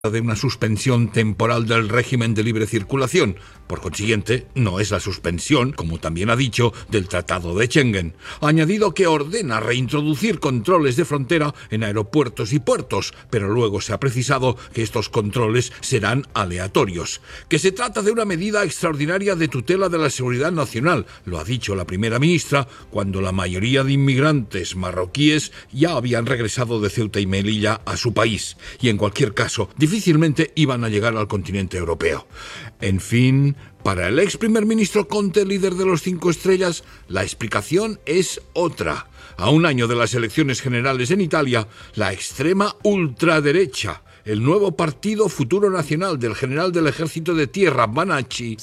de una suspensión temporal del régimen de libre circulación. Por consiguiente, no es la suspensión, como también ha dicho, del Tratado de Schengen. Ha añadido que ordena reintroducir controles de frontera en aeropuertos y puertos, pero luego se ha precisado que estos controles serán aleatorios. Que se trata de una medida extraordinaria de tutela de la seguridad nacional, lo ha dicho la primera ministra, cuando la mayoría de inmigrantes marroquíes ya habían regresado de Ceuta y Melilla a su país. Y en cualquier caso, difícilmente iban a llegar al continente europeo. En fin, para el ex primer ministro Conte, líder de los 5 estrellas, la explicación es otra. A un año de las elecciones generales en Italia, la extrema ultraderecha, el nuevo Partido Futuro Nacional del general del ejército de tierra, Vannacci,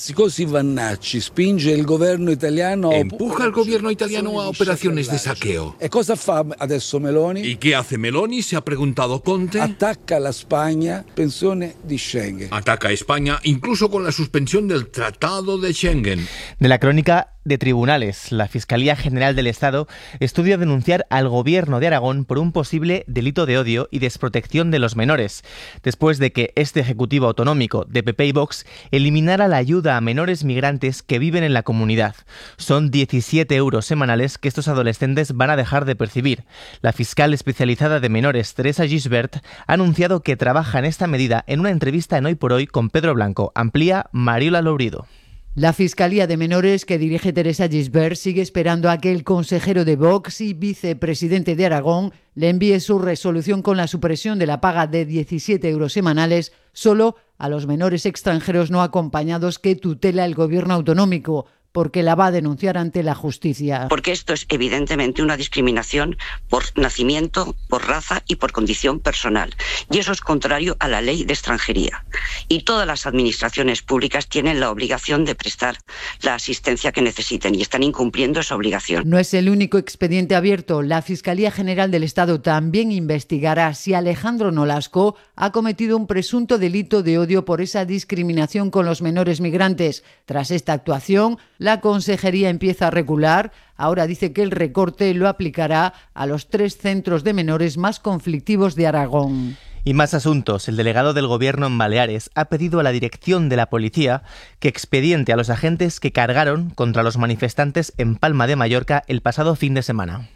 spinge il governo italiano empuja al gobierno italiano a operaciones de saqueo. E cosa fa adesso Meloni? ¿Y qué hace Meloni?, se ha preguntado Conte. Attacca la Spagna, pensione di Schengen. Ataca a España incluso con la suspensión del Tratado de Schengen. De la crónica de tribunales, la Fiscalía General del Estado estudia denunciar al gobierno de Aragón por un posible delito de odio y desprotección de los menores, después de que este Ejecutivo Autonómico de PP y Vox eliminara la ayuda a menores migrantes que viven en la comunidad. Son 17 euros semanales que estos adolescentes van a dejar de percibir. La fiscal especializada de menores, Teresa Gisbert, ha anunciado que trabaja en esta medida en una entrevista en Hoy por Hoy con Pedro Blanco. Amplía Mariola Lourido. La Fiscalía de Menores que dirige Teresa Gisbert sigue esperando a que el consejero de Vox y vicepresidente de Aragón le envíe su resolución con la supresión de la paga de 17 euros semanales solo a los menores extranjeros no acompañados que tutela el gobierno autonómico, porque la va a denunciar ante la justicia. Porque esto es evidentemente una discriminación por nacimiento, por raza y por condición personal. Y eso es contrario a la ley de extranjería. Y todas las administraciones públicas tienen la obligación de prestar la asistencia que necesiten y están incumpliendo esa obligación. No es el único expediente abierto. La Fiscalía General del Estado también investigará si Alejandro Nolasco ha cometido un presunto delito de odio por esa discriminación con los menores migrantes. Tras esta actuación, la Consejería empieza a recular. Ahora dice que el recorte lo aplicará a los 3 centros de menores más conflictivos de Aragón. Y más asuntos. El delegado del Gobierno en Baleares ha pedido a la dirección de la policía que expediente a los agentes que cargaron contra los manifestantes en Palma de Mallorca el pasado fin de semana.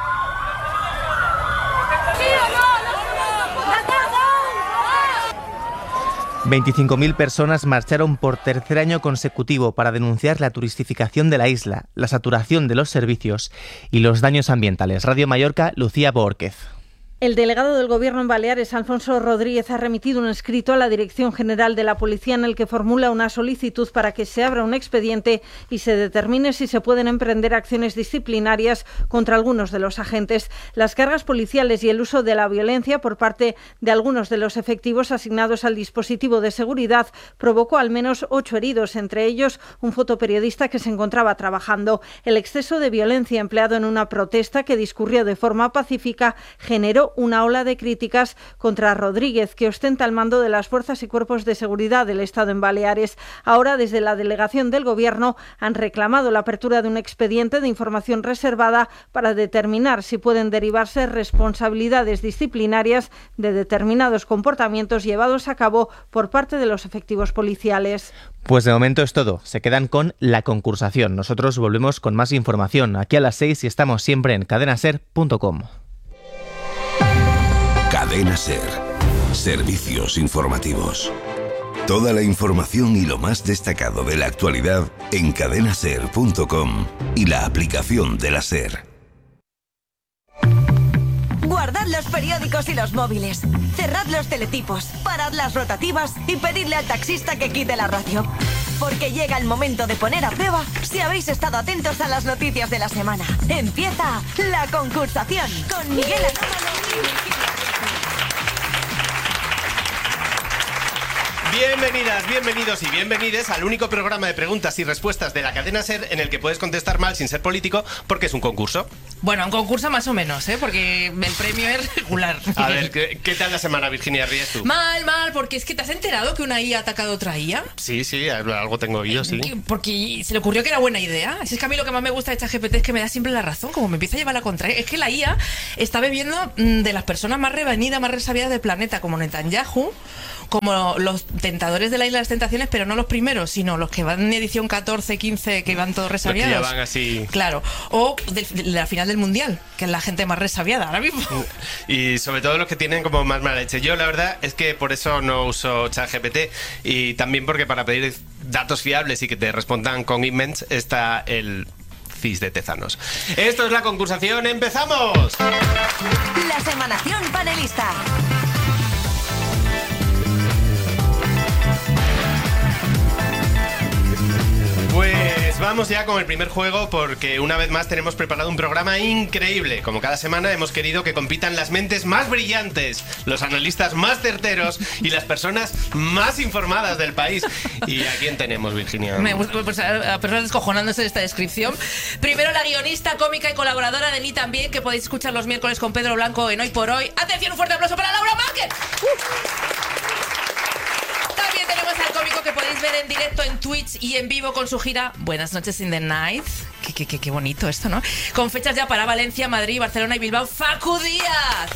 25.000 personas marcharon por tercer año consecutivo para denunciar la turistificación de la isla, la saturación de los servicios y los daños ambientales. Radio Mallorca, Lucía Bórquez. El delegado del Gobierno en Baleares, Alfonso Rodríguez, ha remitido un escrito a la Dirección General de la Policía en el que formula una solicitud para que se abra un expediente y se determine si se pueden emprender acciones disciplinarias contra algunos de los agentes. Las cargas policiales y el uso de la violencia por parte de algunos de los efectivos asignados al dispositivo de seguridad provocó al menos 8 heridos, entre ellos un fotoperiodista que se encontraba trabajando. El exceso de violencia empleado en una protesta que discurrió de forma pacífica generó una ola de críticas contra Rodríguez, que ostenta el mando de las fuerzas y cuerpos de seguridad del Estado en Baleares. Ahora, desde la delegación del Gobierno, han reclamado la apertura de un expediente de información reservada para determinar si pueden derivarse responsabilidades disciplinarias de determinados comportamientos llevados a cabo por parte de los efectivos policiales. Pues de momento es todo. Se quedan con la concursación. Nosotros volvemos con más información aquí a las 6 y estamos siempre en cadenaser.com. Cadena Ser. Servicios informativos. Toda la información y lo más destacado de la actualidad en cadenaser.com y la aplicación de la Ser. Guardad los periódicos y los móviles. Cerrad los teletipos. Parad las rotativas y pedidle al taxista que quite la radio. Porque llega el momento de poner a prueba si habéis estado atentos a las noticias de la semana. Empieza la concursación con Miguel Anómalo y Virginia. Bienvenidas, bienvenidos y bienvenides al único programa de preguntas y respuestas de la cadena SER en el que puedes contestar mal sin ser político porque es un concurso. Bueno, un concurso más o menos, porque el premio es regular. A ver, ¿qué tal la semana, Virginia? ¿Ríes tú? Mal, porque es que ¿te has enterado que una IA ha atacado a otra IA? Sí, algo tengo oído, sí. Porque se le ocurrió que era buena idea. Así es que a mí lo que más me gusta de ChatGPT es que me da siempre la razón, como me empieza a llevar la contraria. Es que la IA está bebiendo de las personas más revenidas, más resabiadas del planeta, como Netanyahu, como los tentadores de la Isla de las Tentaciones, pero no los primeros, sino los que van en edición 14, 15, que van todos resabiados. Los que ya van así. Claro. O de la final del Mundial, que es la gente más resabiada ahora mismo. Y sobre todo los que tienen como más mala leche. Yo la verdad es que por eso no uso ChatGPT, y también porque para pedir datos fiables y que te respondan con immense está el CIS de Tezanos. Esto es la concursación, ¡empezamos! La semanación panelista. Pues vamos ya con el primer juego, porque una vez más tenemos preparado un programa increíble. Como cada semana hemos querido que compitan las mentes más brillantes, los analistas más certeros y las personas más informadas del país. ¿Y a quién tenemos, Virginia? Me gusta, pues, a personas descojonándose de esta descripción. Primero la guionista, cómica y colaboradora de Ni También, que podéis escuchar los miércoles con Pedro Blanco en Hoy por Hoy. ¡Atención, un fuerte aplauso para Laura Márquez! También tenemos al cómico que podéis ver en directo en Twitch y en vivo con su gira Buenas noches in the night. Qué bonito esto, ¿no? Con fechas ya para Valencia, Madrid, Barcelona y Bilbao. ¡Facu Díaz!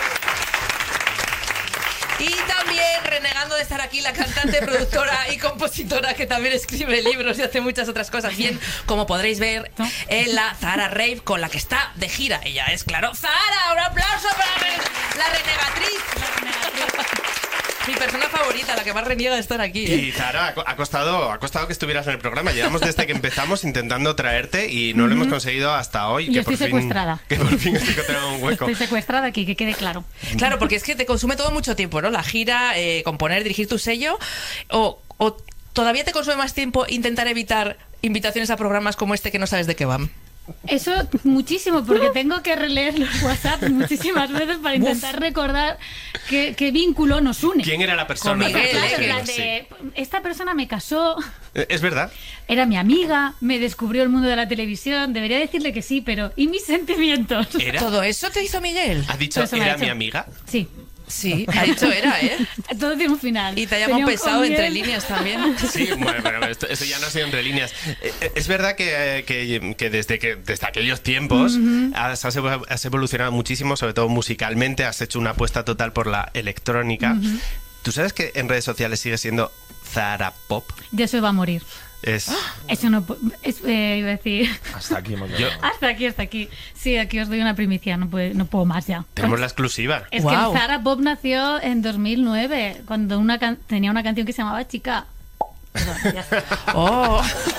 Y también, renegando de estar aquí, la cantante, productora y compositora que también escribe libros y hace muchas otras cosas. Bien, como podréis ver en la Zahara Rave, con la que está de gira. Ella es, claro, Zahara. ¡Un aplauso para la renegatriz! Mi persona favorita, la que más reniega de estar aquí. Y Zahara, ha costado que estuvieras en el programa. Llevamos desde que empezamos intentando traerte y no lo hemos conseguido hasta hoy. Yo estoy secuestrada. Que por fin estoy encontrando un hueco. Estoy secuestrada aquí, que quede claro. Claro, porque es que te consume todo mucho tiempo, ¿no? La gira, componer, dirigir tu sello, o todavía te consume más tiempo intentar evitar invitaciones a programas como este que no sabes de qué van. Eso muchísimo, porque tengo que releer los WhatsApp muchísimas veces para intentar recordar qué vínculo nos une. ¿Quién era la persona? Con Miguel, Claro, sí. Esta persona me casó. Es verdad. Era mi amiga, me descubrió el mundo de la televisión. Debería decirle que sí, pero ¿y mis sentimientos? ¿Era? ¿Todo eso te hizo Miguel? ¿Has dicho Todo eso me ha era hecho. mi amiga? Sí. Sí, ha dicho era, ¿eh? Todo tiene un final. Y te ha llamado Tenía un pesado con entre miel. líneas también. Sí, bueno, pero eso ya no ha sido entre líneas. Es verdad que desde aquellos tiempos has evolucionado muchísimo, sobre todo musicalmente. Has hecho una apuesta total por la electrónica. ¿Tú sabes que en redes sociales sigue siendo Zahara Pop? De eso va a morir. Eso no iba a decir. Hasta aquí hemos llegado. Hasta aquí. Sí, aquí os doy una primicia, no puedo más ya. Tenemos la exclusiva. Es que el Zahara Pop nació en 2009, cuando tenía una canción que se llamaba Chica. Perdón, ya está. ¡Oh!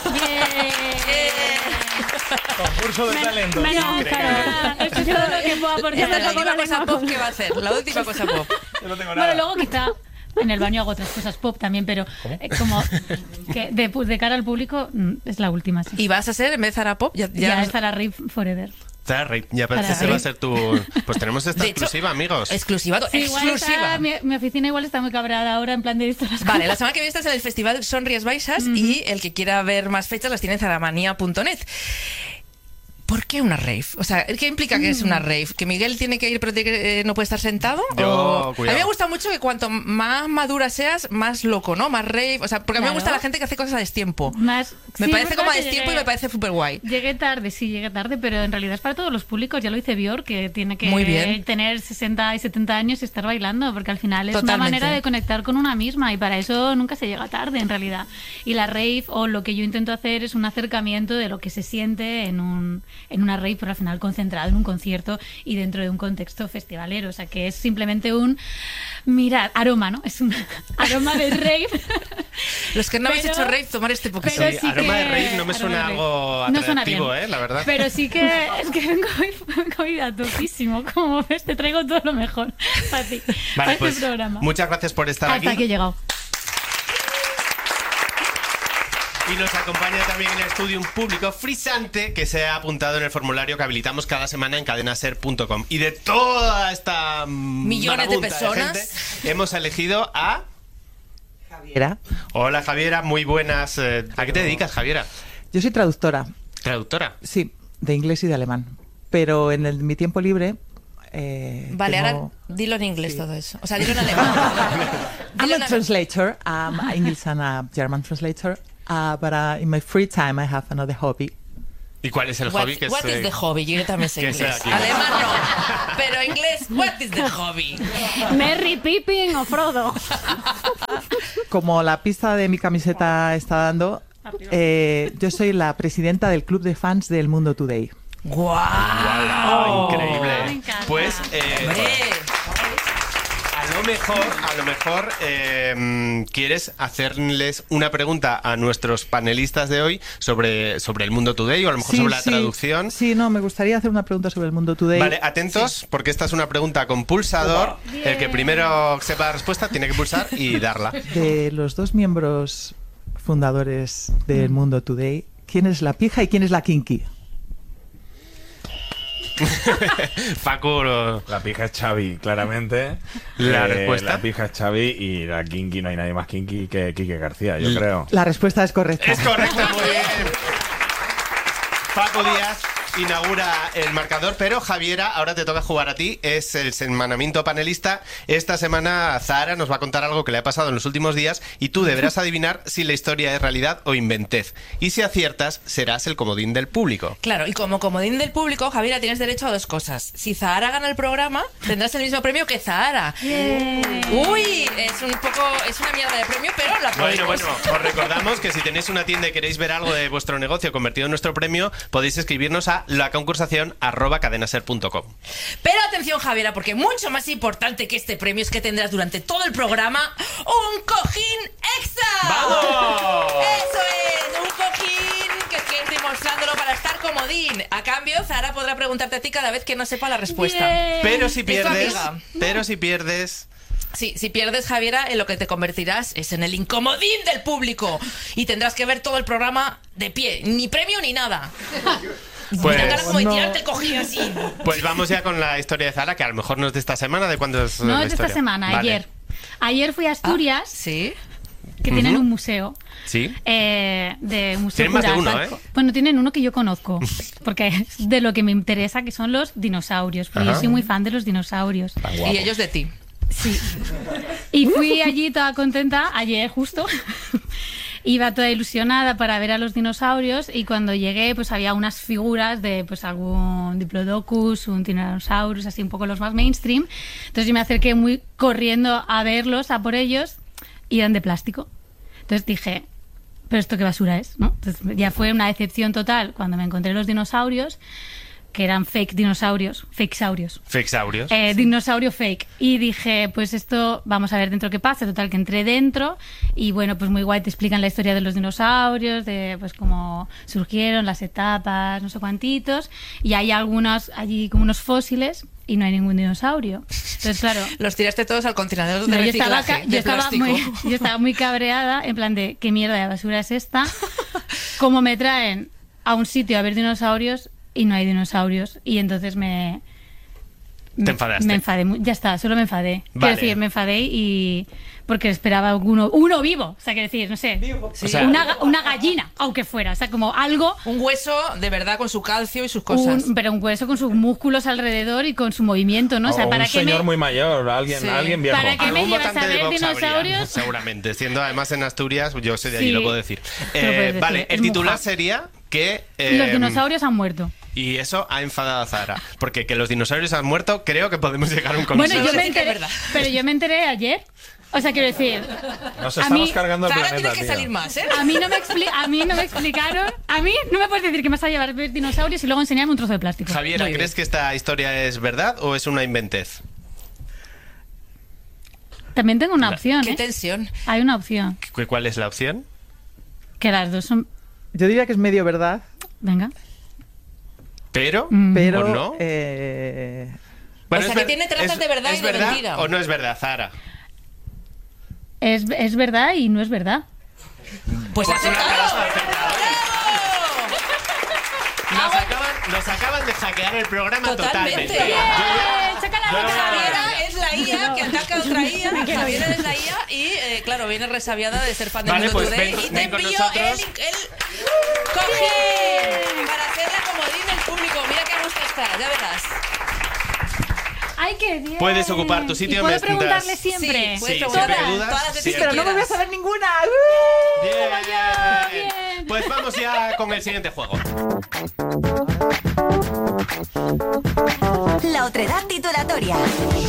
Concurso de talento. Eso es todo lo que puedo aportar. Esta es la última cosa pop que va a hacer. La última cosa pop. Yo no tengo nada. Bueno, luego quizá en el baño hago otras cosas pop también, pero como que de cara al público es la última. Sí. ¿Y vas a ser, en vez de Zahara Pop? Ya Zahara Rave Forever. Zahara, ya parece que va a ser tu... Pues tenemos esta exclusiva, amigos. Exclusiva. Sí, exclusiva. Mi oficina igual está muy cabreada ahora, en plan de esto. Vale, la semana que viene estás en el Festival Sonries Baixas y el que quiera ver más fechas las tiene en zaramanía.net. ¿Por qué una rave? O sea, ¿qué implica que es una rave? ¿Que Miguel tiene que ir pero no puede estar sentado? Yo, a mí me gusta mucho que cuanto más madura seas, más loco, ¿no? Más rave. O sea, porque a mí me gusta la gente que hace cosas a destiempo. Me parece como a destiempo y me parece súper guay. Llegué tarde, pero en realidad es para todos los públicos. Ya lo dice Björk, que tiene que tener 60 y 70 años y estar bailando, porque al final es una manera de conectar con una misma y para eso nunca se llega tarde, en realidad. Y la rave, o lo que yo intento hacer, es un acercamiento de lo que se siente en una rave, pero al final concentrado en un concierto y dentro de un contexto festivalero. O sea, que es simplemente un aroma, ¿no? Es un aroma de rave. Los que no habéis hecho rave, tomar este poquito. Sí, aroma de rave no me suena algo atractivo, la verdad. Pero sí que es que vengo hoy a topísimo. Como ves, te traigo todo lo mejor para ti, para este programa. Muchas gracias por estar aquí. Hasta aquí he llegado. Y nos acompaña también en el estudio un público frisante que se ha apuntado en el formulario que habilitamos cada semana en cadenaser.com. Y de toda esta millones de personas de gente, hemos elegido a Javiera. Hola Javiera, muy buenas. ¿A qué te dedicas, Javiera? Yo soy traductora. ¿Traductora? Sí, de inglés y de alemán. Pero en mi tiempo libre... vale, ahora dilo en inglés todo eso. O sea, dilo en alemán. I'm a translator, English and a German translator. But in my free time I have another hobby. ¿Y cuál es el hobby? What is the hobby? Yo también sé inglés. Alemán no, pero inglés, what is the hobby? Merry, Pippin o Frodo. Como la pista de mi camiseta está dando, yo soy la presidenta del club de fans del Mundo Today. ¡Guau! Increíble. Pues a lo mejor quieres hacerles una pregunta a nuestros panelistas de hoy sobre el Mundo Today o a lo mejor sobre la traducción. Sí, no, me gustaría hacer una pregunta sobre el Mundo Today. Vale, atentos, porque esta es una pregunta con pulsador. El que primero sepa la respuesta tiene que pulsar y darla. De los dos miembros fundadores del Mundo Today, ¿quién es la pija y quién es la kinky? Facu, la pija es Xavi, claramente. La respuesta. La pija es Xavi y la kinky, no hay nadie más kinky que Quique García, yo creo. La respuesta es correcta. Es correcta, muy bien. Paco Díaz inaugura el marcador, pero Javiera, ahora te toca jugar a ti. Es el semanamiento panelista. Esta semana Zahara nos va a contar algo que le ha pasado en los últimos días y tú deberás adivinar si la historia es realidad o inventez. Y si aciertas, serás el comodín del público. Claro, y como comodín del público, Javiera, tienes derecho a dos cosas. Si Zahara gana el programa, tendrás el mismo premio que Zahara. Uy, es una mierda de premio, pero la podemos. Bueno, os recordamos que si tenéis una tienda y queréis ver algo de vuestro negocio convertido en nuestro premio, podéis escribirnos a laconcursación@cadenaser.com. Pero atención, Javiera, porque mucho más importante que este premio es que tendrás durante todo el programa un cojín extra. ¡Vamos! Eso es, un cojín que estoy mostrándolo para estar comodín. A cambio, Zahara podrá preguntarte a ti cada vez que no sepa la respuesta. Pero si pierdes... Sí, si pierdes, Javiera, en lo que te convertirás es en el incomodín del público y tendrás que ver todo el programa de pie, ni premio ni nada. Pues, como de tirarte el cojín así. Pues vamos ya con la historia de Zahara, que a lo mejor no es de esta semana. ¿De cuándo es No, la es de esta historia? semana, Vale. Ayer fui a Asturias, ¿sí? Que tienen un museo. Sí. De museo Tienen más de uno, Jurásico. Bueno, tienen uno que yo conozco, porque es de lo que me interesa, que son los dinosaurios. Porque yo soy muy fan de los dinosaurios. Y ellos de ti. Sí. Y fui allí toda contenta, ayer justo. Iba toda ilusionada para ver a los dinosaurios y cuando llegué pues había unas figuras de pues algún Diplodocus, un Tyrannosaurus, así un poco los más mainstream. Entonces yo me acerqué muy corriendo a verlos, a por ellos, y eran de plástico. Entonces dije, ¿pero esto qué basura es? ¿No? Entonces ya fue una decepción total cuando me encontré los dinosaurios, que eran fake dinosaurios, fakesaurios. Fakesaurios. Dinosaurio fake. Y dije, pues esto, vamos a ver dentro qué pasa. Total, que entré dentro y bueno, pues muy guay, te explican la historia de los dinosaurios, de pues cómo surgieron, las etapas, no sé cuantitos. Y hay algunos, allí como unos fósiles y no hay ningún dinosaurio. Entonces, claro... Los tiraste todos al contenedor de reciclaje de plástico. Yo estaba muy cabreada, en plan de, ¿qué mierda de basura es esta? ¿Cómo me traen a un sitio a ver dinosaurios y no hay dinosaurios? Y entonces ¿Te enfadaste? Me enfadé, ya está, solo me enfadé. Vale. Quiero decir, me enfadé y porque esperaba uno vivo, o sea, quiero decir, no sé, Sí. O sea, una gallina, aunque fuera, o sea, como algo... Un hueso de verdad con su calcio y sus cosas. Pero un hueso con sus músculos alrededor y con su movimiento, ¿no? O sea, O ¿para un qué señor muy mayor, alguien viejo. ¿Para qué me Algún llevas a votante de ver Vox habría, dinosaurios? seguramente. Siendo además en Asturias, yo sé de allí, Sí. lo puedo decir. Lo puedes decir, Vale, es el muy titular hot. sería que... Los dinosaurios han muerto. Y eso ha enfadado a Zahara. Porque que los dinosaurios han muerto, creo que podemos llegar a un consenso. Bueno, yo me Sí que es enteré, verdad. pero yo me enteré ayer. O sea, quiero decir, Nos a estamos mí- cargando el Zahara planeta, tiene que tío. salir más, ¿eh? a mí no me explicaron, a mí no me puedes decir que me vas a llevar a ver dinosaurios y luego enseñarme un trozo de plástico. Javiera, Muy bien. ¿crees que esta historia es verdad o es una inventez? También tengo una opción, Qué ¿eh? tensión. Hay una opción, ¿Cuál es la opción? que las dos son... Yo diría que es medio verdad, Venga. ¿Pero? pero... ¿O no? O sea, que tiene trazas ¿es- de verdad y ¿es de verdad mentira? o no es verdad, Zahara? Es verdad y no es verdad. Pues Pues una acertado. acertado. Nos acaban de hackear el programa Totalmente. totalmente. Javiera es la IA que ataca a otra IA. Javiera es la IA y claro, viene resabiada de ser fan de Vale, Mundo pues Today ven y te con envío nosotros. el cojín para hacer la comodín del público. Mira qué gusto está, ya verás. ¡Ay, qué bien! Puedes ocupar tu sitio ¿Y puedo mientras- preguntarle siempre? Sí, puedes siempre preguntar dudas, todas las veces siempre. que Pero no me voy a quieras. saber ninguna. Bien. Pues vamos ya con el siguiente juego. La otredad titulatoria.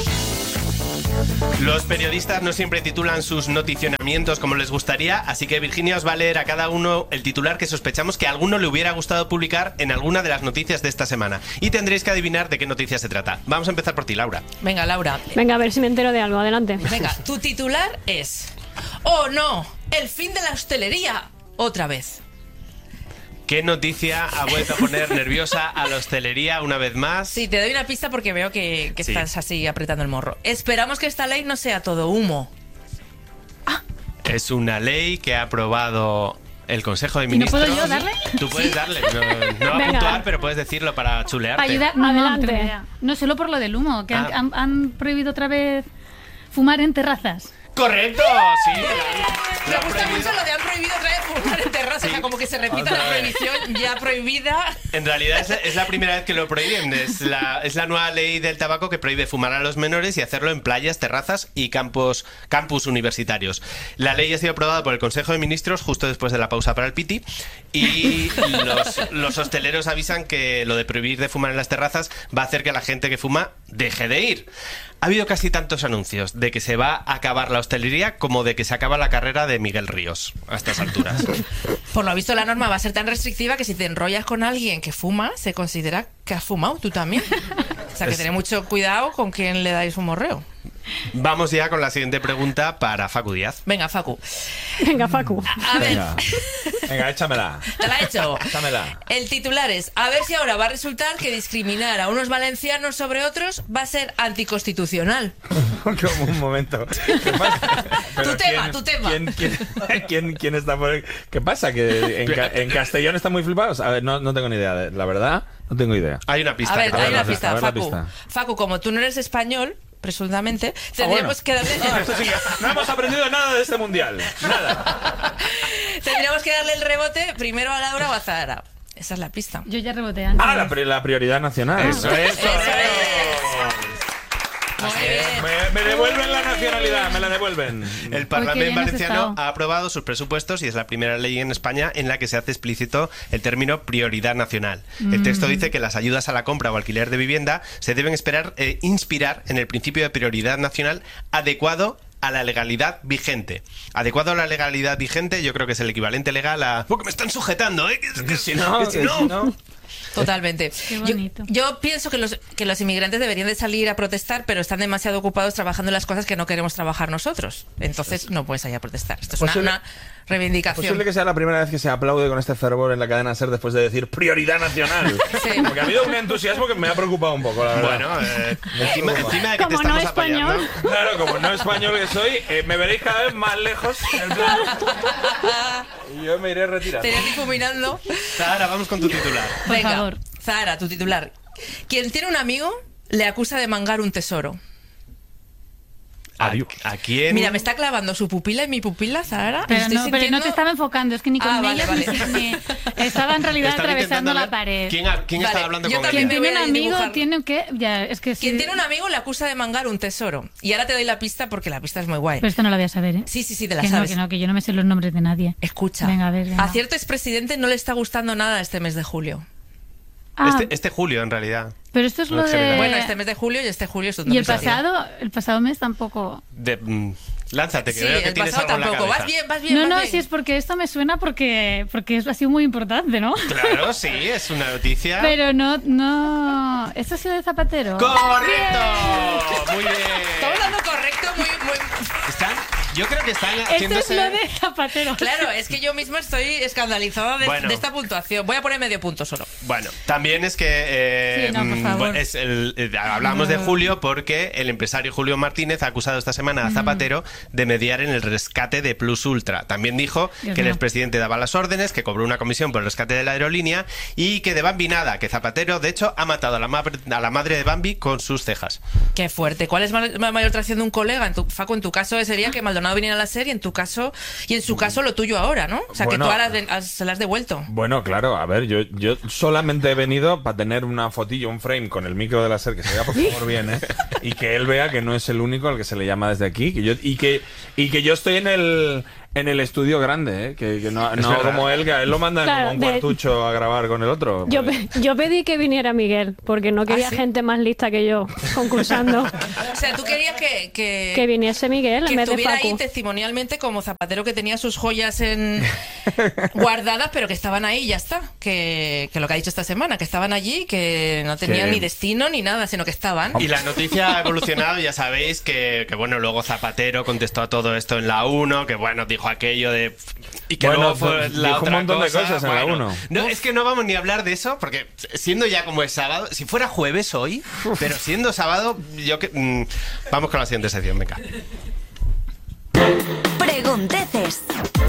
Los periodistas no siempre titulan sus noticionamientos como les gustaría, así que Virginia os va a leer a cada uno el titular que sospechamos que a alguno le hubiera gustado publicar en alguna de las noticias de esta semana. Y tendréis que adivinar de qué noticia se trata. Vamos a empezar por ti, Laura. Venga, Laura. Venga, a ver si me entero de algo. Adelante. Venga, tu titular es: ¡oh no! ¡El fin de la hostelería! Otra vez. ¿Qué noticia ha vuelto a poner nerviosa a la hostelería una vez más? Sí, te doy una pista porque veo que Sí. estás así apretando el morro. Esperamos que esta ley no sea todo humo. Es una ley que ha aprobado el Consejo de ¿Y no Ministros. puedo yo darle? Tú puedes darle. No va a Venga. puntuar, pero puedes decirlo para chulearte. Para ayudar. No, Adelante. tengo idea. No, solo por lo del humo, que Ah. han prohibido otra vez fumar en terrazas. ¡Correcto! Sí. Me gusta mucho lo de han prohibido otra vez fumar en terrazas, o sea, como que se repita Otra la vez. prohibición ya prohibida. En realidad es la primera vez que lo prohíben. Es la nueva ley del tabaco que prohíbe fumar a los menores y hacerlo en playas, terrazas y campus universitarios. La ley ha sido aprobada por el Consejo de Ministros justo después de la pausa para el piti y los hosteleros avisan que lo de prohibir de fumar en las terrazas va a hacer que la gente que fuma deje de ir. Ha habido casi tantos anuncios de que se va a acabar la hostelería como de que se acaba la carrera de Miguel Ríos a estas alturas. Por lo visto, la norma va a ser tan restrictiva que si te enrollas con alguien que fuma, se considera que has fumado tú también. O sea, que tened mucho cuidado con quién le dais un morreo. Vamos ya con la siguiente pregunta para Facu Díaz. Venga, Facu. Venga, Facu. A ver, Venga, échamela. te la he hecho. Échamela. El titular es: a ver si ahora va a resultar que discriminar a unos valencianos sobre otros va a ser anticonstitucional. Como un momento. ¿Qué pasa? Pero Tu tema. ¿Quién está por...? ¿Qué pasa? ¿Que en Castellón están muy flipados? A ver, no tengo ni idea. La verdad, no tengo idea. Hay una pista. A ver, hay una pista, a ver la Facu. pista. Facu, como tú no eres español, presuntamente, tendríamos que darle... Esto sí, no hemos aprendido nada de este mundial. Nada. Tendríamos que darle el rebote primero a Laura o a Zahara. Esa es la pista. Yo ya reboté antes. Ah, la prioridad nacional. Eso es. Muy bien. Me devuelven la nacionalidad, me la devuelven. El qué Parlamento bien has valenciano estado. ha aprobado sus presupuestos y es la primera ley en España en la que se hace explícito el término prioridad nacional. El texto dice que las ayudas a la compra o alquiler de vivienda se deben inspirar en el principio de prioridad nacional adecuado a la legalidad vigente. Adecuado a la legalidad vigente, yo creo que es el equivalente legal a... Porque me están sujetando, ¿eh? Que si no... Totalmente. Qué bonito. Yo pienso que los inmigrantes deberían de salir a protestar, pero están demasiado ocupados trabajando en las cosas que no queremos trabajar nosotros. Entonces no puedes salir a protestar. Esto es una reivindicación. Posible que sea la primera vez que se aplaude con este fervor en la cadena SER después de decir prioridad nacional. Sí. Porque ha habido un entusiasmo que me ha preocupado un poco, la verdad. Bueno, encima de que te Como no estamos español. apoyando... Claro, como no español que soy, me veréis cada vez más lejos. En plan, y yo me iré retirando. Te iré difuminando. Zahara, vamos con tu titular. Por Venga, favor. Zahara, tu titular. Quien tiene un amigo le acusa de mangar un tesoro. ¿A quién? Mira, me está clavando su pupila en mi pupila, Zahara. y Pero estoy no, pero no sintiendo- te estaba enfocando, es que ni con Ah, vale, ellas vale. estaba en realidad Estaba atravesando intentando la ver pared. ¿Quién Vale, estaba hablando yo con también Quien él? me tiene voy un a amigo dibujar. tiene que... Ya, es que sí. Quien tiene un amigo le acusa de mangar un tesoro. Y ahora te doy la pista porque la pista es muy guay. Pero esto no lo voy a saber, ¿eh? Sí, te la Que sabes. no, que yo no me sé los nombres de nadie. Escucha. Venga, a ver, venga. A cierto expresidente no le está gustando nada este mes de julio. Ah, Este julio, en realidad. pero esto es no lo en general. de... Bueno, este mes de julio y este julio es un Y el domingo. pasado mes tampoco... Lánzate, que Sí, veo que el tienes pasado algo en la tampoco. cabeza. Vas bien. No, vas no, bien. si es porque esto me suena porque ha sido muy importante, ¿no? Claro, sí, es una noticia. Pero no... ¿Esto ha sido de Zapatero? ¡Correcto! Muy bien. Estamos dando correcto, muy... Yo creo que están Esto es haciéndose... lo de Zapatero. Claro, es que yo misma estoy escandalizada Bueno. de esta puntuación. Voy a poner medio punto solo. Bueno, también es que Sí, no, por favor. hablamos de Julio porque el empresario Julio Martínez ha acusado esta semana a Zapatero de mediar en el rescate de Plus Ultra. También dijo Dios que el mío. expresidente daba las órdenes, que cobró una comisión por el rescate de la aerolínea y que de Bambi nada, que Zapatero de hecho ha matado a la madre de Bambi con sus cejas. Qué fuerte. ¿Cuál es la mayor traición de un colega? Facu, en tu caso sería que Maldonado condicionado venir a la SER y en su caso lo tuyo ahora, ¿no? O sea, Bueno, que tú ahora se la has devuelto. Bueno, claro, a ver, yo solamente he venido para tener una fotillo, un frame con el micro de la SER, que se vea por favor bien, ¿eh? Y que él vea que no es el único al que se le llama desde aquí, y que yo estoy en el estudio grande, ¿eh? Que no como él, que a él lo mandan como un cuartucho a grabar con el otro. Yo pedí que viniera Miguel, porque no quería gente más lista que yo concursando. O sea, tú querías que viniese Miguel en vez de estuviera Facu. ahí testimonialmente como Zapatero, que tenía sus joyas guardadas, pero que estaban ahí y ya está. Que lo que ha dicho esta semana, que estaban allí, que no tenían ni destino ni nada, sino que estaban. Y la noticia ha evolucionado, ya sabéis que bueno, luego Zapatero contestó a todo esto en la 1, que bueno, dijo aquello de... Y que luego fue la dijo otra un montón cosa, de cosas en la 1. No, es que no vamos ni a hablar de eso, porque siendo ya como es sábado, si fuera jueves hoy, pero siendo sábado, vamos con la siguiente sección, venga. Pregunteces.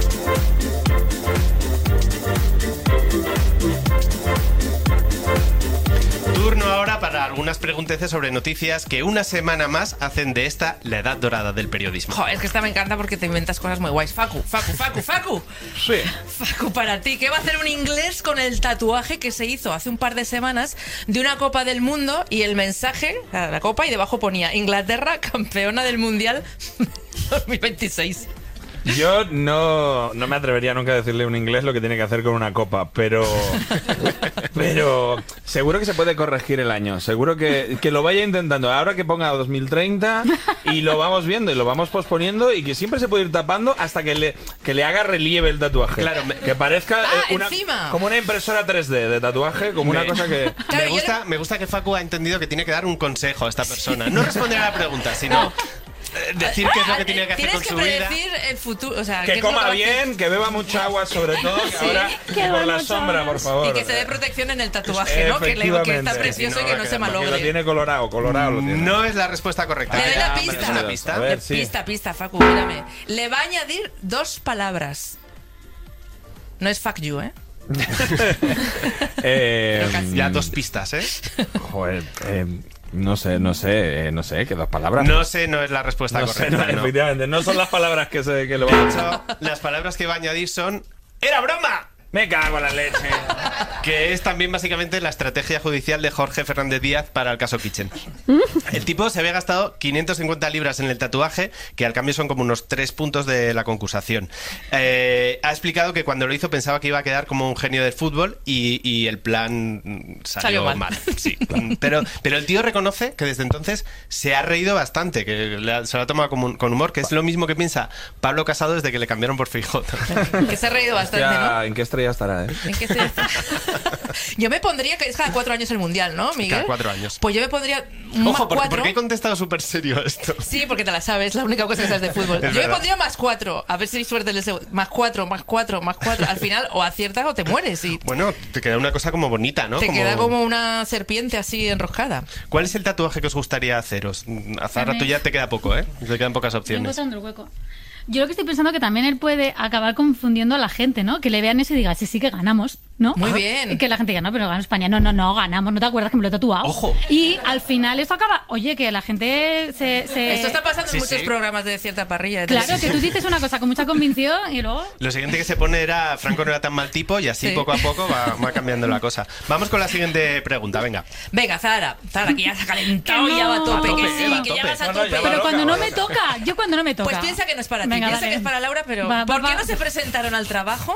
Turno ahora para algunas pregunteces sobre noticias que una semana más hacen de esta la edad dorada del periodismo. Joder, es que esta me encanta porque te inventas cosas muy guays. Facu. Sí. Facu, para ti, ¿qué va a hacer un inglés con el tatuaje que se hizo hace un par de semanas de una Copa del Mundo y el mensaje, la copa, y debajo ponía Inglaterra campeona del Mundial 2026? Yo no me atrevería nunca a decirle a un inglés lo que tiene que hacer con una copa, pero seguro que se puede corregir el año, seguro que lo vaya intentando, ahora que ponga 2030 y lo vamos viendo y lo vamos posponiendo y que siempre se puede ir tapando hasta que le haga relieve el tatuaje. Claro, que parezca encima. como una impresora 3D de tatuaje, como una cosa que... Claro, me gusta que Facu ha entendido que tiene que dar un consejo a esta persona, no responder a la pregunta, sino... decir qué es lo que tiene que hacer con su vida. Tienes que predecir el futuro, o sea, que coma bien, que beba mucha agua sobre todo, que ahora que por la sombra, por favor. Y que se dé protección en el tatuaje, ¿no? Que está precioso y que no se malogre. Lo tiene colorado lo tiene. No es la respuesta correcta. Le doy la pista. ¿Es una pista? A ver, sí. Pista, Facu, mírame. Le va a añadir 2 palabras. No es fuck you, ¿eh? Ya 2 pistas, ¿eh? Joder, no sé, que 2 palabras. No sé, no es la respuesta correcta. No, efectivamente, no son las palabras que lo van a hecho, las palabras que va a añadir son ¡era broma! Me cago en la leche. Que es también básicamente la estrategia judicial de Jorge Fernández Díaz para el caso Kitchen. El tipo se había gastado 550 libras en el tatuaje, que al cambio son como unos 3 puntos de la concursación. Ha explicado que cuando lo hizo pensaba que iba a quedar como un genio del fútbol y el plan salió mal. Sí. Pero el tío reconoce que desde entonces se ha reído bastante, que se lo ha tomado con humor, que es lo mismo que piensa Pablo Casado desde que le cambiaron por Feijóo. Que se ha reído bastante, ¿no? ¿En qué estrella estará, ¿En qué estrella estará? Yo me pondría, que es cada 4 años el Mundial, ¿no, Miguel? Cada 4 años. Pues yo me pondría Ojo, ¿por qué he contestado súper serio esto? Sí, porque te la sabes, la única cosa que sabes de fútbol. Yo me pondría +4, a ver si hay suerte en el segundo. +4. Al final o aciertas o te mueres. Bueno, te queda una cosa como bonita, ¿no? Queda como una serpiente así enroscada. ¿Cuál es el tatuaje que os gustaría haceros? A Zara, tú ya te queda poco, ¿eh? Te quedan pocas opciones. Estoy encontrando el hueco. Yo lo que estoy pensando que también él puede acabar confundiendo a la gente, ¿no? Que le vean eso y diga, sí, que ganamos, ¿no? Muy bien. Y que la gente diga, no, pero ganó España. No, ganamos, ¿no te acuerdas que me lo he tatuado? ¡Ojo! Y al final eso acaba... Oye, que la gente se... Esto está pasando en muchos programas de cierta parrilla. Claro, que tú dices una cosa con mucha convicción y luego... Lo siguiente que se pone era Franco no era tan mal tipo y así poco a poco va cambiando la cosa. Vamos con la siguiente pregunta, venga. Venga, Zara, que ya se ha calentado y ya va a tope. Que sí, que ya vas a tope. Pero cuando no me toca, cuando no me toca. Pues piensa que no es para ti, Venga, piensa que es para Laura, pero ¿por qué no se presentaron al trabajo?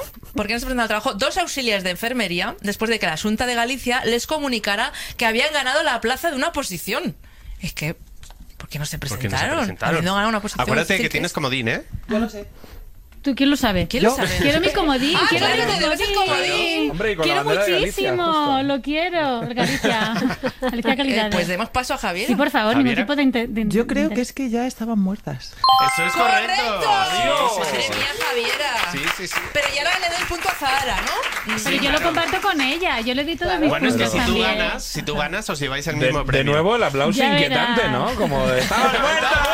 Dos auxiliares de enfermería después de que la Xunta de Galicia les comunicara que habían ganado la plaza de una oposición? Es que, ¿por qué no se presentaron? Habiendo ganado una oposición. Acuérdate que tienes comodín, ¿eh? Yo lo sé. ¿Tú quién lo sabe? ¿Quién lo sabe? Quiero mi comodín. Quiero mi comodín. Hombre, y con quiero la bandera de muchísimo. Galicia, lo quiero. Galicia. Galicia calidad. Pues demos paso a Javier. Sí, por favor, ningún tipo de Yo creo que es que ya estaban muertas. Eso es correcto. Madre mía, Javiera. Sí. Pero ya ahora le doy el punto a Zahara, ¿no? Pero yo lo comparto con ella. Yo le di todos mis Bueno, es puntos que también. si tú ganas, os lleváis el mismo de premio. nuevo el aplauso Ya inquietante, verás. ¿no? Como de ¡estaban muertas!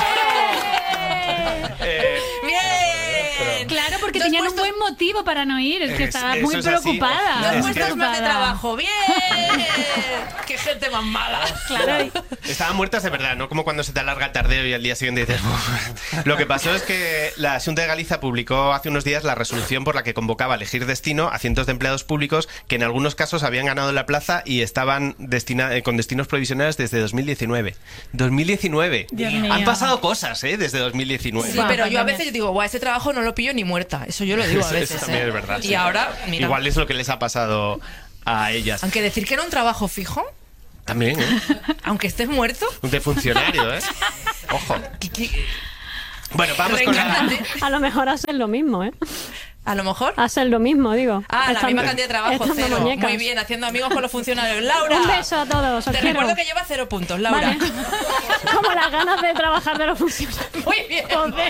¡Bien! Claro, porque tenían un buen motivo para no ir. Es que estaba muy eso es así. preocupada. Dos Es puestos que- más de trabajo. ¡Bien! ¡Qué gente más mala! Claro. Estaban muertas de verdad, no como cuando se te alarga el tardeo y al día siguiente dices... Uf. Lo que pasó es que la Xunta de Galicia publicó hace unos días la resolución por la que convocaba a elegir destino a cientos de empleados públicos que en algunos casos habían ganado la plaza y estaban con destinos provisionales desde 2019. 2019. Dios mío. Han pasado cosas, desde 2019. Sí, pero yo a veces digo, guau, ese trabajo no lo pillo ni muerta. Eso yo lo digo a veces. Eso también es verdad. Y sí. ahora, mira. Igual es lo que les ha pasado a ellas. Aunque decir que era un trabajo fijo, También, aunque estés muerto. De funcionario, Ojo. Bueno, vamos con la... A lo mejor hacen lo mismo, A lo mejor. Hacen lo mismo, digo. La misma cantidad de trabajo, estando 0. muñecas. Muy bien, haciendo amigos con los funcionarios. Laura. Un beso a todos. Te recuerdo que lleva 0 puntos, Laura. Vale. Como las ganas de trabajar de los funcionarios. Muy bien. Joder.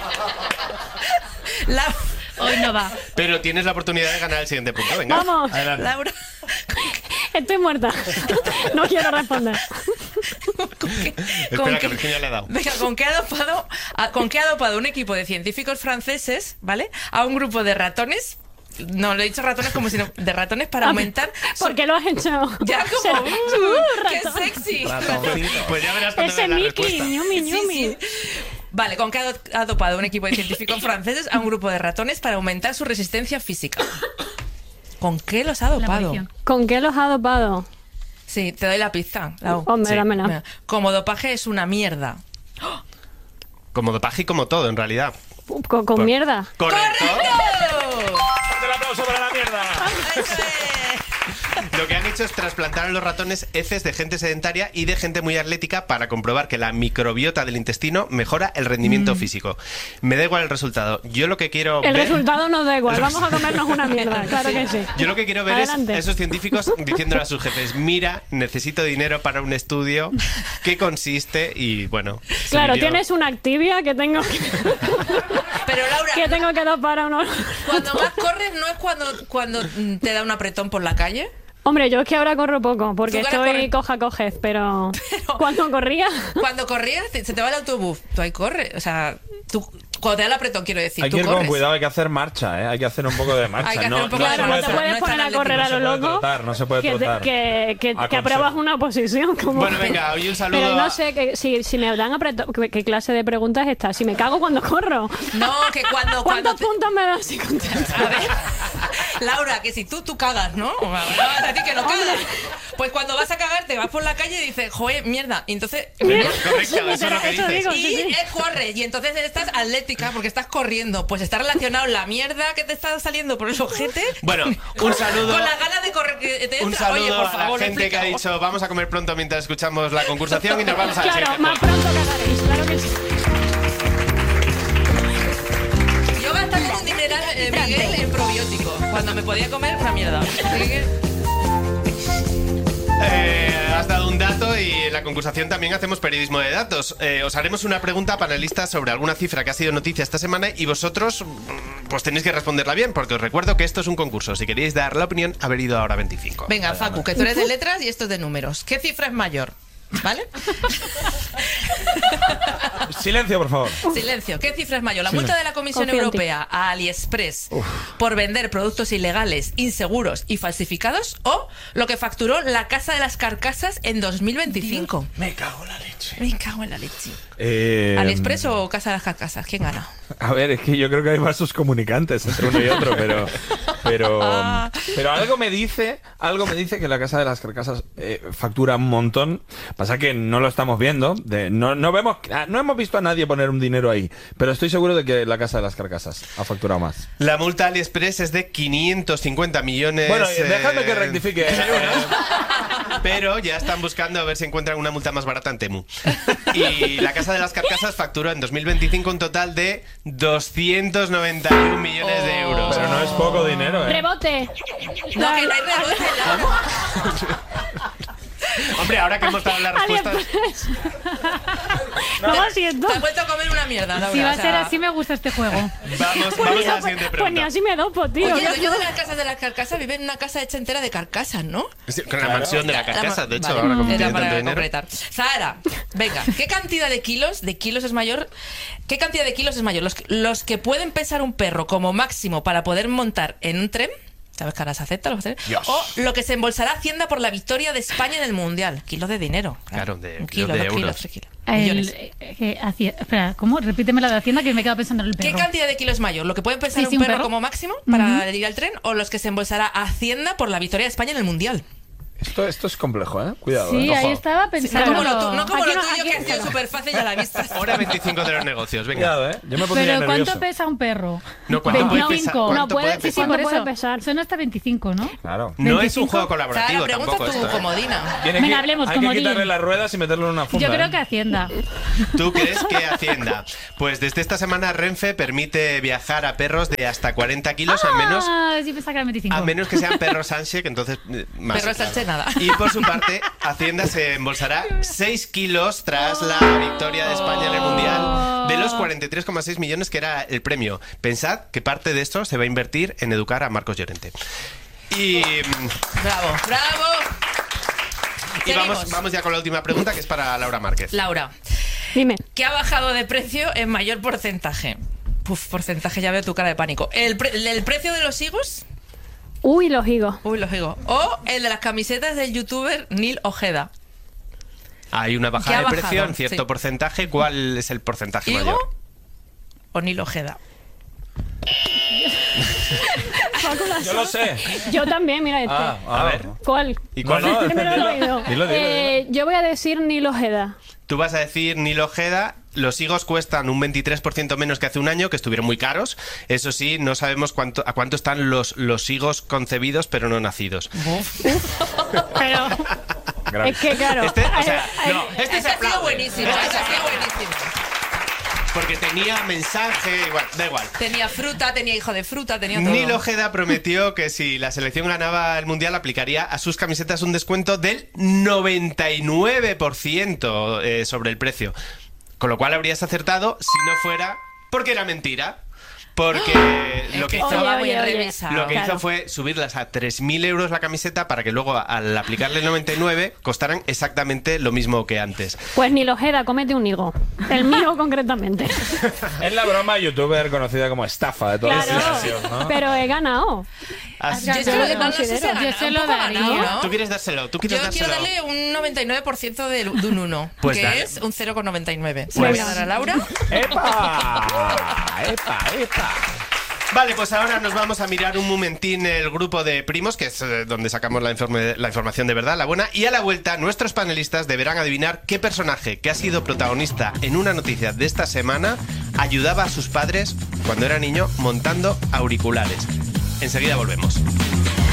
Hoy no va. Pero tienes la oportunidad de ganar el siguiente punto. Venga. Vamos. Adelante. Laura. Estoy muerta. No quiero responder. Espera, que Virginia le ha dado. Venga, ¿con qué ha dopado un equipo de científicos franceses, ¿vale? A un grupo de ratones. No, le he dicho ratones como si no, de ratones para aumentar. ¿Por qué lo has hecho? Ya como ¡qué ratón. sexy! Pues ya verás cuando Ese veas la Mickey, respuesta. ñumi, ñumi. Sí. Vale, ¿con qué ha dopado un equipo de científicos franceses a un grupo de ratones para aumentar su resistencia física? ¿Con qué los ha dopado? ¿Con qué los ha dopado? Sí, te doy la pista, Lau. Hombre, Sí. dámela. Mira, como dopaje es una mierda. Como dopaje y como todo, en realidad. Con mierda. ¡Correcto! ¡Correcto! ¡Un aplauso para la mierda! Lo que han hecho es trasplantar a los ratones heces de gente sedentaria y de gente muy atlética para comprobar que la microbiota del intestino mejora el rendimiento físico. Me da igual el resultado. Yo lo que quiero El ver... resultado nos da igual. Vamos a comernos una mierda. Claro que sí. Yo lo que quiero ver Adelante. es esos científicos diciéndole a sus jefes: mira, necesito dinero para un estudio, ¿qué consiste? Y bueno... se Claro, vivió. tienes una Activia que tengo que... Pero Laura, que tengo que dopar a unos... cuando más corres no es cuando te da un apretón por la calle. Hombre, yo es que ahora corro poco, porque Tú ahora estoy coja-cojez, pero cuando corría... Cuando corrías, se te va el autobús. Tú ahí corres. O sea, tú, cuando te da el apretón, quiero decir, Hay tú que ir con corres. cuidado, hay que hacer marcha, Hay que hacer un poco de marcha. Hay que hacer un poco de Claro, no te puedes poner a correr a lo loco. No se puede que, trotar. que apruebas una posición. Como... Bueno, venga, hoy un saludo Pero a- no sé, si me dan apretón, ¿qué clase de pregunta es esta? Si me cago cuando corro. No, que cuando ¿Cuántos te- puntos me das si contesto? A ver, Laura, que si tú cagas, ¿no? No vas a decir que no cagas. Pues cuando vas a cagar, te vas por la calle y dices, joder, mierda. Y entonces... Correcto, eso es lo que Eso dices. digo, Y sí, sí. corres, y entonces estás atlética porque estás corriendo. Pues está relacionado la mierda que te está saliendo por el ojete. Bueno, un saludo. Con las ganas de correr que te Un entra. saludo Oye, por a favor, la gente que ha explica. dicho vamos a comer pronto mientras escuchamos la concursación y nos vamos a la Claro, siguiente más juego. pronto cagaréis, claro que sí. Yo gastaba un dineral, Miguel, en probiótico. Cuando me podía comer una mierda. Así que- Has dado un dato y en la concursación también hacemos periodismo de datos. Os haremos una pregunta, panelistas, sobre alguna cifra que ha sido noticia esta semana y vosotros pues tenéis que responderla bien, porque os recuerdo que esto es un concurso. Si queréis dar la opinión, haber ido ahora 25. Venga, Facu, que tú eres de letras y esto es de números. ¿Qué cifra es mayor? ¿Vale? Silencio, por favor. Silencio. ¿Qué cifra es mayor? ¿La multa de la Comisión Confío en ti. Europea a AliExpress por vender productos ilegales, inseguros y falsificados? ¿O lo que facturó la Casa de las Carcasas en 2025? Me cago en la leche. Me cago en la leche. ¿AliExpress o Casa de las Carcasas? ¿Quién gana? A ver, es que yo creo que hay vasos comunicantes entre uno y otro, pero algo me dice que la Casa de las Carcasas factura un montón. Pasa que no lo estamos viendo, no hemos visto a nadie poner un dinero ahí, pero estoy seguro de que la Casa de las Carcasas ha facturado más. La multa AliExpress es de 550 millones. Bueno, dejadme que rectifique. Pero ya están buscando a ver si encuentran una multa más barata en Temu. Y la Casa de las Carcasas facturó en 2025 un total de 291 millones de euros. Pero no es poco dinero, Rebote. No, que no hay rebote. Hombre, ahora que hemos dado las respuestas... AliExpress. No lo siento. Te has vuelto a comer una mierda, Laura. Si va o a sea- ser así, me gusta este juego. Vamos a la siguiente Pues ni pregunta. así me dopo, tío. Oye, el dueño de las Casas de las Carcasas vive en una casa hecha entera de carcasas, ¿no? Sí, con la mansión de la carcasa, de hecho, Vale. ahora como Era tiene para tanto dinero. completar. Sara, venga, ¿qué cantidad de kilos es mayor? ¿Qué cantidad de kilos es mayor? ¿Los que pueden pesar un perro como máximo para poder montar en un tren? ¿Sabes que ahora se acepta? O lo que se embolsará Hacienda por la victoria de España en el Mundial. Kilos de dinero. Claro, de, un kilo, de 2 euros. kilos, 3 kilos. Espera, ¿cómo? Repíteme la de Hacienda que me he quedado pensando en el perro. ¿Qué cantidad de kilos es mayor? ¿Lo que puede pesar un perro como máximo para ir al tren o los que se embolsará Hacienda por la victoria de España en el Mundial? Esto es complejo, ¿eh? Cuidado. Sí, Ojo. ahí estaba pensando. No como lo tuyo, que ha sido súper fácil y a la vista. Hora 25 de los negocios, venga. Cuidado, ¿eh? Yo me pondría Pero nervioso. ¿cuánto pesa un perro? No, ¿cuánto puede pesar? 25. ¿Cuánto No puede, puede sí, pesar? por eso. puede pesar? Son hasta 25, ¿no? Claro. No 25. es un juego colaborativo Sara, pregunta tampoco tú, esto, ¿eh? comodina. Venga, hablemos, hay comodín. que quitarle las ruedas y meterlo en una funda. Yo creo ¿eh? que Hacienda. ¿Tú crees que Hacienda? Pues desde esta semana Renfe permite viajar a perros de hasta 40 kilos Sí, pensaba que era 25. a menos que sean perros Sánchez, que entonces más. Perro Sánchez nada. Y por su parte, Hacienda se embolsará 6 kilos tras la victoria de España en el Mundial de los 43,6 millones que era el premio. Pensad que parte de esto se va a invertir en educar a Marcos Llorente. Y Bravo. y vamos ya con la última pregunta, que es para Laura Márquez. Laura, Dime. ¿qué ha bajado de precio en mayor porcentaje? Porcentaje, ya veo tu cara de pánico. ¿El precio de los higos? Uy, los higos. Uy, los higos. O el de las camisetas del youtuber Neil Ojeda. Hay una ¿Qué bajada ha de precio bajado? en cierto Sí. porcentaje. ¿Cuál es el porcentaje ¿Higo mayor? o Neil Ojeda? Yo lo sé. Yo también, mira este. A ver. ¿Cuál? ¿Y cuál No, es? Que me lo he dilo. oído. Dilo. Yo voy a decir Neil Ojeda. Tú vas a decir Neil Ojeda. Los higos cuestan un 23% menos que hace un año, que estuvieron muy caros. Eso sí, no sabemos a cuánto están los higos concebidos pero no nacidos. Pero Grave. es que claro. Este se Ese ha sido aplaude. buenísimo. Este Ese se ha sido aplaude. buenísimo. Porque tenía mensaje, igual, da igual. Tenía fruta, tenía hijo de fruta, tenía todo. Neil Ojeda prometió que si la selección ganaba el Mundial aplicaría a sus camisetas un descuento del 99% sobre el precio. Con lo cual habrías acertado si no fuera porque era mentira. Porque lo que hizo, estaba muy Oye. revisado. lo que hizo Claro. fue subirlas a 3.000 euros la camiseta para que luego al aplicarle el 99 costaran exactamente lo mismo que antes. Pues Neil Ojeda, cómete un higo. El mío concretamente. Es la broma youtuber conocida como estafa de todas Claro. las generaciones, ¿no? pero he ganado. Así- Yo Yo se lo lo considero. Yo se lo daría. ¿no? Tú quieres dárselo, tú quieres Yo quiero dárselo. darle un 99% de un 1, Pues que dale. es un 0,99. Se Pues- lo voy a dar a Laura. ¡Epa! Vale, pues ahora nos vamos a mirar un momentín el grupo de primos, que es donde sacamos la información de verdad, la buena. Y a la vuelta, nuestros panelistas deberán adivinar qué personaje que ha sido protagonista en una noticia de esta semana ayudaba a sus padres cuando era niño montando auriculares. Enseguida volvemos.